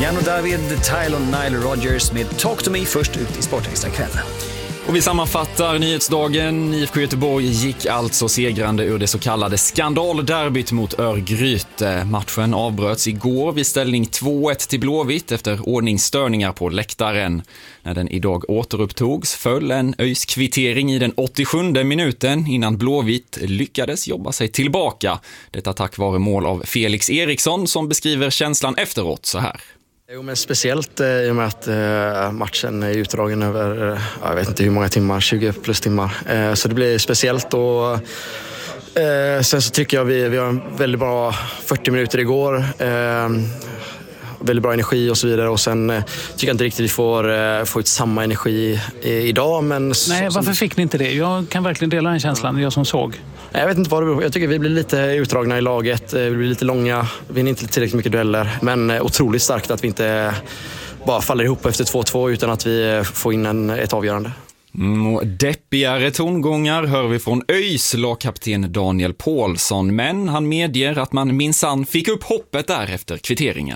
Jan och David, Tyler och Nile Rodgers med Talk to Me först ut i Sportextra kväll. Och vi sammanfattar nyhetsdagen. IFK Göteborg gick alltså segrande ur det så kallade skandalderbyt mot Örgryte. Matchen avbröts igår vid ställning 2-1 till Blåvitt efter ordningsstörningar på läktaren. När den idag återupptogs föll en ÖIS kvittering i den 87:e minuten innan Blåvitt lyckades jobba sig tillbaka. Detta tack vare mål av Felix Eriksson som beskriver känslan efteråt så här. Jo, men speciellt i och med att matchen är utdragen över, jag vet inte hur många timmar, 20 plus timmar. Så det blir speciellt och sen så tycker jag vi har en väldigt bra 40 minuter igår. Väldigt bra energi och så vidare och sen tycker jag inte riktigt vi får ut samma energi idag. Men nej, varför fick ni inte det? Jag kan verkligen dela den känslan, jag som såg. Jag vet inte vad det beror på. Jag tycker vi blir lite utdragna i laget, vi blir lite långa, vi vinner inte tillräckligt mycket dueller. Men otroligt starkt att vi inte bara faller ihop efter 2-2 utan att vi får in ett avgörande. Och deppigare tongångar hör vi från ÖIS lagkapten Daniel Paulsson, men han medger att man minsann fick upp hoppet där efter kvitteringen.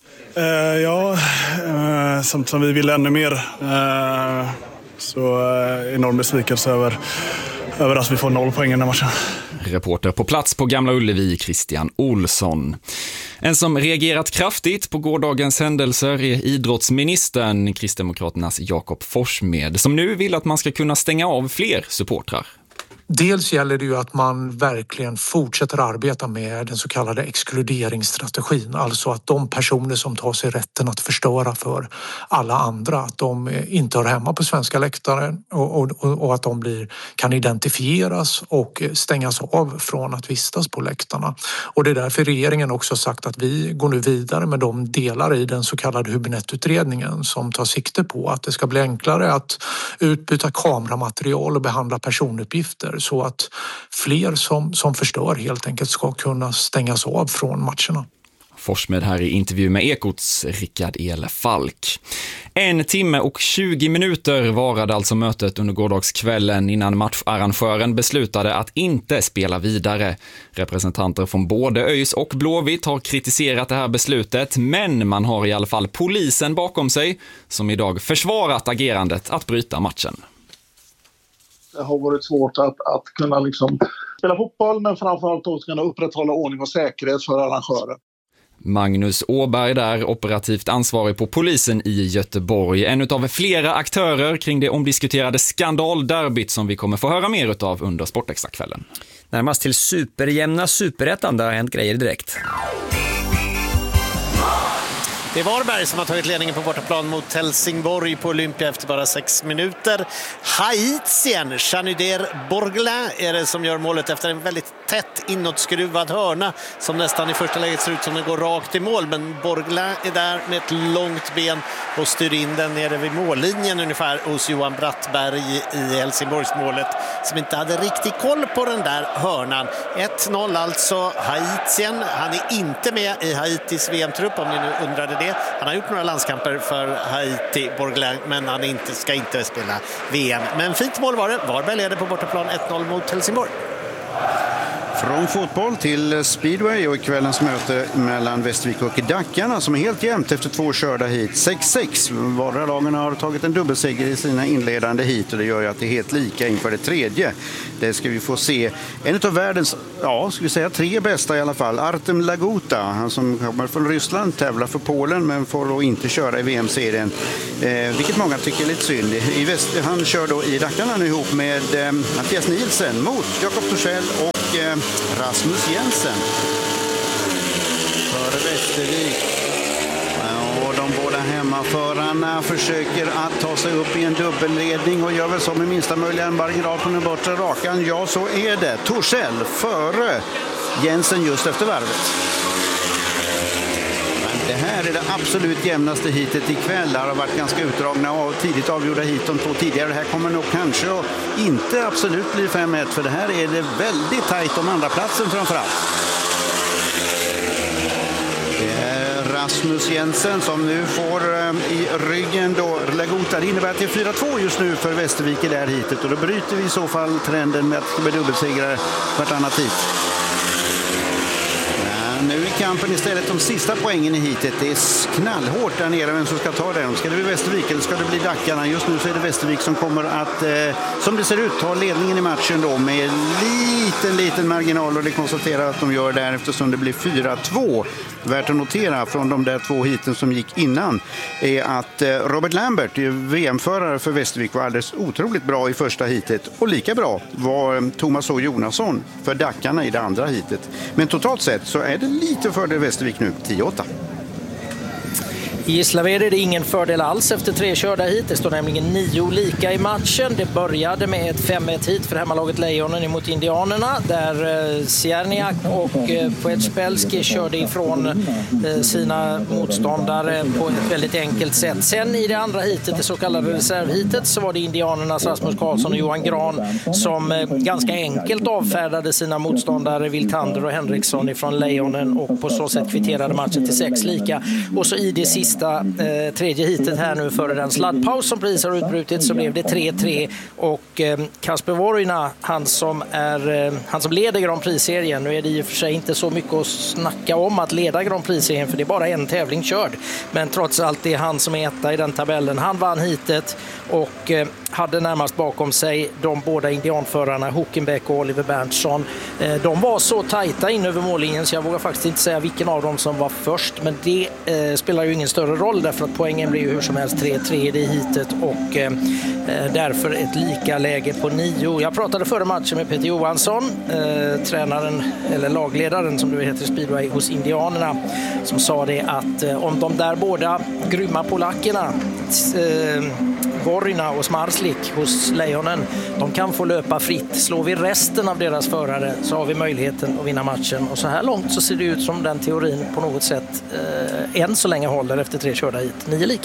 Som vi ville ännu mer. Så enorm besvikelse över att vi får 0 poäng i den här matchen. Reporter på plats på Gamla Ullevi, Christian Olsson. En som reagerat kraftigt på gårdagens händelser är idrottsministern, Kristdemokraternas Jakob Forssmed, som nu vill att man ska kunna stänga av fler supportrar. Dels gäller det ju att man verkligen fortsätter arbeta med den så kallade exkluderingsstrategin. Alltså att de personer som tar sig rätten att förstöra för alla andra, att de inte hör hemma på svenska läktare och att de kan identifieras och stängas av från att vistas på läktarna. Och det är därför regeringen också sagt att vi går nu vidare med de delar i den så kallade Hübinette-utredningen som tar sikte på att det ska bli enklare att utbyta kameramaterial och behandla personuppgifter så att fler som förstör helt enkelt ska kunna stängas av från matcherna. Forssmed här i intervju med Ekots Rickard E. Falk. 1 timme och 20 minuter varade alltså mötet under gårdagskvällen innan matcharrangören beslutade att inte spela vidare. Representanter från både ÖIS och Blåvitt har kritiserat det här beslutet, men man har i alla fall polisen bakom sig som idag försvarat agerandet att bryta matchen. Det har varit svårt att kunna spela fotboll, men framförallt att kunna upprätthålla ordning och säkerhet för arrangörer. Magnus Åberg där, operativt ansvarig på polisen i Göteborg. En av flera aktörer kring det omdiskuterade skandalderbyt som vi kommer få höra mer utav under Sportextra-kvällen. Närmast till superjämna superettan, där har hänt grejer direkt. Det är Varberg som har tagit ledningen på bortaplan mot Helsingborg på Olympia efter bara 6 minuter. Haitien, Chanuder Borgla är det som gör målet efter en väldigt tätt inåtskruvad hörna som nästan i första läget ser ut som den går rakt i mål. Men Borgla är där med ett långt ben och styr in den nere vid mållinjen ungefär hos Johan Brattberg i Helsingborgsmålet som inte hade riktigt koll på den där hörnan. 1-0 alltså Haitien. Han är inte med i Haitis VM-trupp om ni nu undrade det. Han har gjort några landskamper för Haiti, Borgla, men han ska inte spela VM. Men fint mål var det. Varberg leder på bortaplan 1-0 mot Helsingborg. Från fotboll till speedway och kvällens möte mellan Västervik och Dackarna som är helt jämnt efter 2 körda hit. 6-6. Vardera lagen har tagit en dubbelseger i sina inledande hit och det gör ju att det är helt lika inför det tredje. Det ska vi få se. En av världens, ska vi säga 3 bästa i alla fall. Artem Laguta, han som kommer från Ryssland, tävlar för Polen men får då inte köra i VM-serien. Vilket många tycker är lite synd. Han kör då i Dackarna nu ihop med Mattias Nielsen mot Jakob Torssell och Rasmus Jensen för Västervik. Och de båda hemmaförarna försöker att ta sig upp i en dubbelledning och gör väl så med minsta möjliga marginal på den bortre rakan. Ja, så är det. Torssell före Jensen just efter varvet. Det här är det absolut jämnaste hitet ikväll. Det har varit ganska utdragna och tidigt avgjorda hit de 2 tidigare. Det här kommer nog kanske att inte absolut bli 5-1 för det här är det väldigt tajt om andra platsen framförallt. Det är Rasmus Jensen som nu får i ryggen då Laguta. Det innebär att det är 4-2 just nu för Västervik i det här hitet och då bryter vi i så fall trenden med att det blir dubbelsegrar vartannat hit. Nu är kampen istället om sista poängen i hitet. Det är knallhårt där nere vem som ska ta den. Ska det bli Västervik eller ska det bli Dackarna? Just nu så är det Västervik som kommer att, som det ser ut, ta ledningen i matchen då med liten marginal, och det konstaterar att de gör där eftersom det blir 4-2. Värt att notera från de där 2 hiten som gick innan är att Robert Lambert, VM-förare för Västervik, var alldeles otroligt bra i första hitet, och lika bra var Thomas H. Jonasson för Dackarna i det andra hitet. Men totalt sett så är det lite fördel Västervik nu, 10-8. I Gislaved är det ingen fördel alls efter 3 körda hit. Det står nämligen 9 lika i matchen. Det började med ett 5-1 hit för hemmalaget Lejonen emot Indianerna, där Sierniak och Poetspelski körde ifrån sina motståndare på ett väldigt enkelt sätt. Sen i det andra hitet, det så kallade reservhitet, så var det Indianernas Rasmus Karlsson och Johan Gran som ganska enkelt avfärdade sina motståndare Wiltander och Henriksson ifrån Lejonen, och på så sätt kvitterade matchen till 6 lika. Och så i det sista tredje hitet här nu före den sladdpaus som precis har utbrutit, så blev det 3-3, och Kasper Vorina, han som leder Grand Prix-serien, nu är det i och för sig inte så mycket att snacka om att leda Grand Prix-serien för det är bara en tävling körd, men trots allt det är han som är etta i den tabellen. Han vann hitet och hade närmast bakom sig de båda indianförarna Huckenbeck och Oliver Berntsson. De var så tajta in över mållinjen så jag vågar faktiskt inte säga vilken av dem som var först, men det spelar ju ingen större roll därför att poängen blir ju hur som helst 3-3 i det hitet, och därför ett lika läge på 9. Jag pratade före matchen med Peter Johansson, tränaren eller lagledaren som det heter i Speedway hos Indianerna, som sa det att om de där båda grymma polackerna Vorina och Smarslik hos Lejonen, de kan få löpa fritt. Slår vi resten av deras förare så har vi möjligheten att vinna matchen, och så här långt så ser det ut som den teorin på något sätt än så länge håller efter 3 körda hit. 9 lika.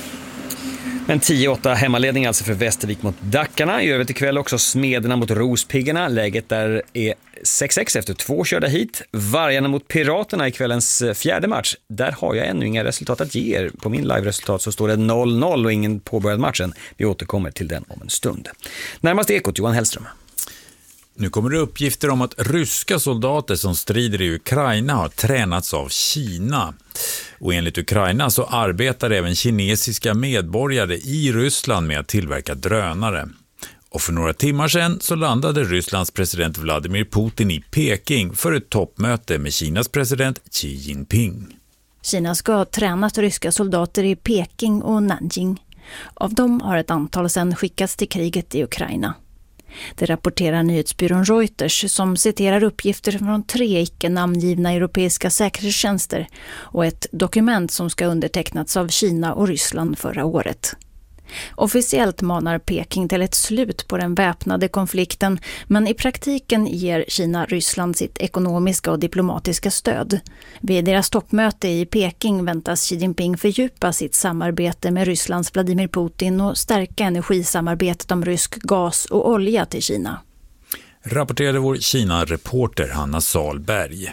Men 10-8 hemmaledning alltså för Västervik mot Dackarna. I övrigt ikväll också Smederna mot Rospiggarna. Läget där är 6-6 efter 2 körda hit. Vargarna mot Piraterna i kvällens 4:e match. Där har jag ännu inga resultat att ge er. På min live-resultat så står det 0-0 och ingen påbörjad matchen. Vi återkommer till den om en stund. Närmast Ekot, Johan Hellström. Nu kommer det uppgifter om att ryska soldater som strider i Ukraina har tränats av Kina. Och enligt Ukraina så arbetar även kinesiska medborgare i Ryssland med att tillverka drönare. Och för några timmar sedan så landade Rysslands president Vladimir Putin i Peking för ett toppmöte med Kinas president Xi Jinping. Kina ska ha tränat ryska soldater i Peking och Nanjing. Av dem har ett antal sedan skickats till kriget i Ukraina. Det rapporterar nyhetsbyrån Reuters som citerar uppgifter från 3 icke-namngivna europeiska säkerhetstjänster och ett dokument som ska undertecknats av Kina och Ryssland förra året. Officiellt manar Peking till ett slut på den väpnade konflikten, men i praktiken ger Kina Ryssland sitt ekonomiska och diplomatiska stöd. Vid deras toppmöte i Peking väntas Xi Jinping fördjupa sitt samarbete med Rysslands Vladimir Putin och stärka energisamarbetet om rysk gas och olja till Kina. Rapporterade vår Kina-reporter Hanna Salberg.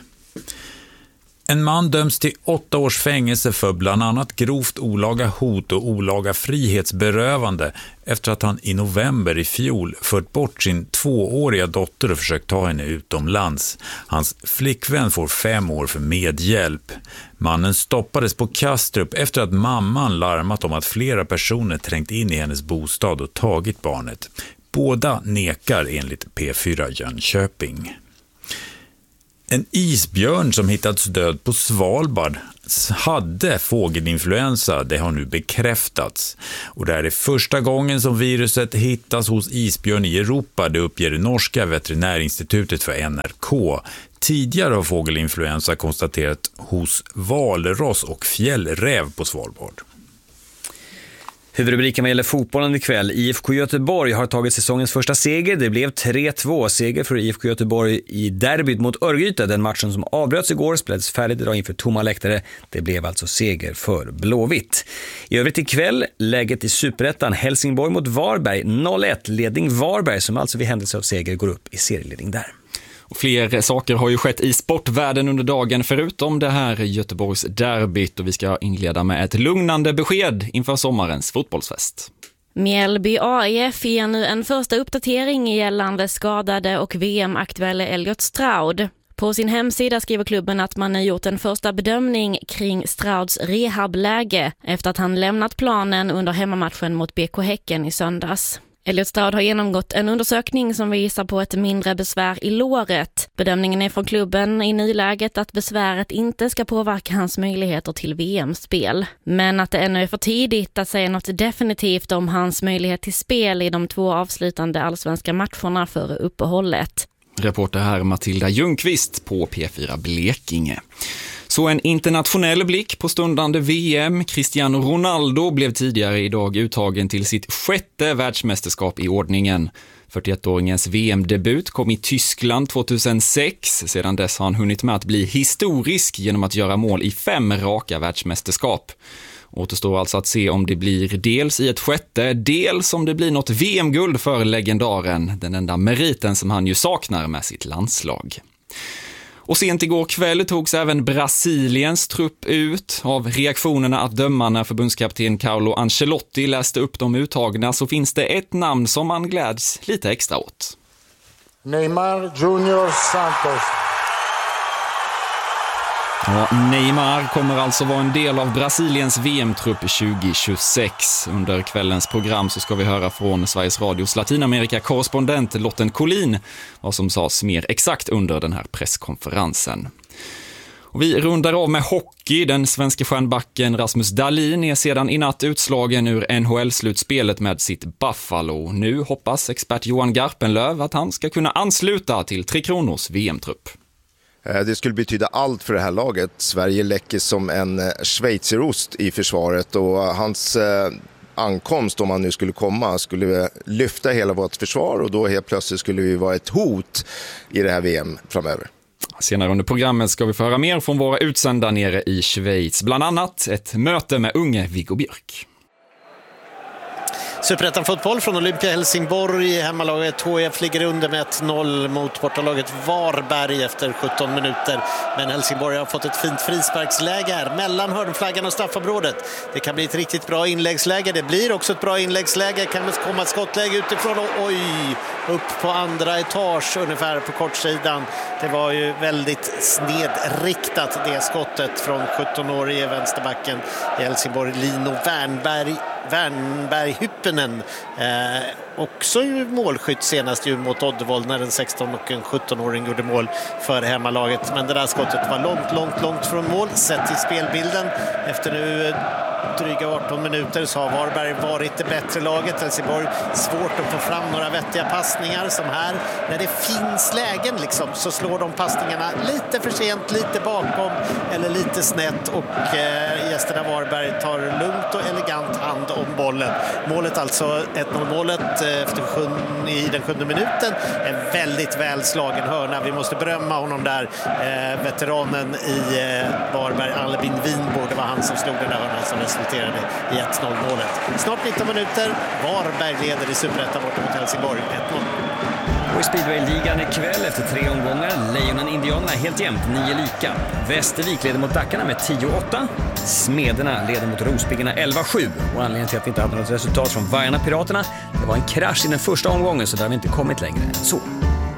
En man döms till 8 års fängelse för bland annat grovt olaga hot och olaga frihetsberövande efter att han i november i fjol fört bort sin 2-åriga dotter och försökt ta henne utomlands. Hans flickvän får 5 år för medhjälp. Mannen stoppades på Kastrup efter att mamman larmat om att flera personer trängt in i hennes bostad och tagit barnet. Båda nekar enligt P4 Jönköping. En isbjörn som hittats död på Svalbard hade fågelinfluensa, det har nu bekräftats. Och det här är första gången som viruset hittas hos isbjörn i Europa, det uppger det norska veterinärinstitutet för NRK. Tidigare har fågelinfluensa konstaterat hos valross och fjällräv på Svalbard. Huvudrubriken vad gäller fotbollen ikväll. IFK Göteborg har tagit säsongens första seger. Det blev 3-2 seger för IFK Göteborg i derbyt mot Örgryte. Den matchen som avbröts igår spelades färdigt idag inför tomma läktare. Det blev alltså seger för Blåvitt. I övrigt ikväll läget i Superettan. Helsingborg mot Varberg 0-1. Ledning Varberg som alltså vid händelse av seger går upp i serieledning där. Och fler saker har ju skett i sportvärlden under dagen förutom det här Göteborgs derbyt, och vi ska inleda med ett lugnande besked inför sommarens fotbollsfest. Mjällby AIF ger nu en första uppdatering gällande skadade och VM-aktuelle Elliot Stroud. På sin hemsida skriver klubben att man har gjort en första bedömning kring Strauds rehabläge efter att han lämnat planen under hemmamatchen mot BK Häcken i söndags. Elliot Stroud har genomgått en undersökning som visar på ett mindre besvär i låret. Bedömningen är från klubben i nyläget att besväret inte ska påverka hans möjligheter till VM-spel. Men att det ännu är för tidigt att säga något definitivt om hans möjlighet till spel i de 2 avslutande allsvenska matcherna före uppehållet. Reporter här Matilda Ljungqvist på P4 Blekinge. Så en internationell blick på stundande VM. Cristiano Ronaldo blev tidigare idag uttagen till sitt 6:e världsmästerskap i ordningen. 41-åringens VM-debut kom i Tyskland 2006. Sedan dess har han hunnit med att bli historisk genom att göra mål i 5 raka världsmästerskap. Återstår alltså att se om det blir dels i ett 6:e, dels om det blir något VM-guld för legendaren. Den enda meriten som han ju saknar med sitt landslag. Och sent igår kväll togs även Brasiliens trupp ut. Av reaktionerna att döma när förbundskapten Carlo Ancelotti läste upp de uttagna så finns det ett namn som man gläds lite extra åt. Neymar Junior Santos. Ja, Neymar kommer alltså vara en del av Brasiliens VM-trupp 2026. Under kvällens program så ska vi höra från Sveriges Radios Latinamerika-korrespondent Lotten Collin vad som sades mer exakt under den här presskonferensen. Och vi rundar av med hockey. Den svenska stjärnbacken Rasmus Dahlin är sedan i natt utslagen ur NHL-slutspelet med sitt Buffalo. Nu hoppas expert Johan Garpenlöv att han ska kunna ansluta till Tre Kronors VM-trupp. Det skulle betyda allt för det här laget. Sverige läcker som en schweizerost i försvaret och hans ankomst, om han nu skulle komma, skulle lyfta hela vårt försvar och då helt plötsligt skulle vi vara ett hot i det här VM framöver. Senare under programmet ska vi få höra mer från våra utsända nere i Schweiz. Bland annat ett möte med unge Viggo Björk. Superettan-fotboll från Olympia Helsingborg. Hemmalaget HF ligger under med 1-0 mot bortalaget Varberg efter 17 minuter. Men Helsingborg har fått ett fint frisparksläge här mellan hörnflaggan och straffområdet. Det kan bli ett riktigt bra inläggsläge. Det blir också ett bra inläggsläge. Kan det komma ett skottläge utifrån och oj, upp på andra etage ungefär på kortsidan. Det var ju väldigt snedriktat det skottet från 17-årige vänsterbacken i Helsingborg, Lino Wernberg-Hyppenen. Också ju målskytt senast ju mot Oddevold när en 16- och en 17-åring gjorde mål för hemmalaget. Men det där skottet var långt från mål sett i spelbilden. Efter nu dryga 18 minuter så har Varberg varit det bättre laget. Helsingborg svårt att få fram några vettiga passningar som här. När det finns lägen liksom, så slår de passningarna lite för sent, lite bakom eller lite snett och gästerna Varberg tar lugnt och elegant hand om bollen. Målet alltså 1-0-målet i den 7:e minuten. En väldigt välslagen hörna. Vi måste berömma honom där. Veteranen i Varberg, Albin Winborg, det var han som slog den där hörnan som resulterade i 1-0-målet. Snart 19 minuter. Varberg leder i Superettan borta mot Helsingborg 1-0. Och i Speedway-ligan ikväll efter 3 omgångar. Lejonen Indianerna helt jämnt, 9 lika. Västervik leder mot Dackarna med 10-8. Smederna leder mot Rospiggarna 11-7. Och anledningen till att vi inte hade något resultat från Vargarna Piraterna, det var en krasch i den första omgången så där har vi inte kommit längre än så.